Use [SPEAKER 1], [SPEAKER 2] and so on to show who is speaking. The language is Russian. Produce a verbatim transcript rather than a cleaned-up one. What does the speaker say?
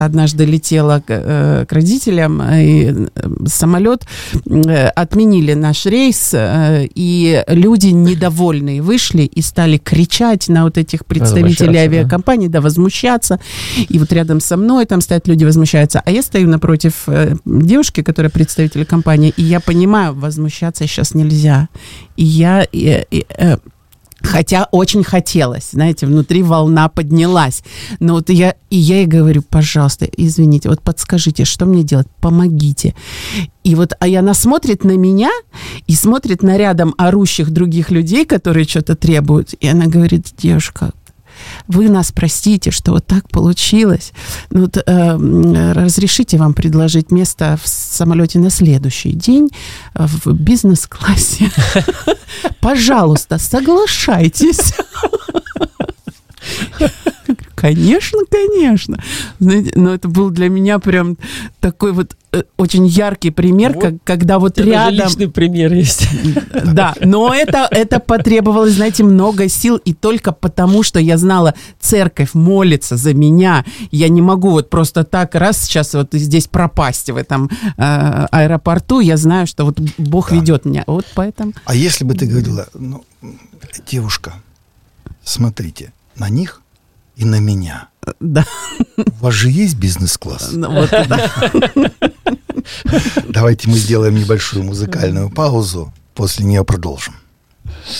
[SPEAKER 1] Однажды летела к, э, к родителям, и самолет, э, отменили наш рейс, э, и люди недовольные вышли и стали кричать на вот этих представителей авиакомпаний, да? да, возмущаться. И вот рядом со мной там стоят люди, возмущаются. А я стою напротив э, девушки, которая представитель компании, и я понимаю, возмущаться сейчас нельзя. И я... И, и, э, Хотя очень хотелось, знаете, внутри волна поднялась. Но вот я, и я ей говорю, пожалуйста, извините, вот подскажите, что мне делать, помогите. И вот а она смотрит на меня и смотрит на рядом орущих других людей, которые что-то требуют. И она говорит, девушка, вы нас простите, что вот так получилось. Ну, вот, э, разрешите вам предложить место в самолете на следующий день в бизнес-классе. Пожалуйста, соглашайтесь. Конечно, конечно. Знаете, но это был для меня прям такой вот э, очень яркий пример, вот, как, когда вот рядом...
[SPEAKER 2] Даже личный пример есть.
[SPEAKER 1] Да, но это, это потребовалось, знаете, много сил, и только потому, что я знала, церковь молится за меня. Я не могу вот просто так раз сейчас вот здесь пропасть в этом э, аэропорту. Я знаю, что вот Бог да. ведет меня. Вот поэтому...
[SPEAKER 3] А если бы ты говорила, ну, девушка, смотрите, на них и на меня.
[SPEAKER 1] Да.
[SPEAKER 3] У вас же есть бизнес-класс?
[SPEAKER 1] Ну, вот это.
[SPEAKER 3] Давайте мы сделаем небольшую музыкальную паузу. После нее продолжим.